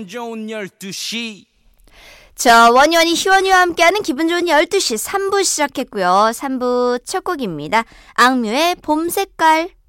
기분 좋은 12시. 자, 원희원이 희원이와 함께하는 기분 좋은 12시 3부 시작했고요. 3부 첫 곡입니다. 악뮤의 봄 색깔.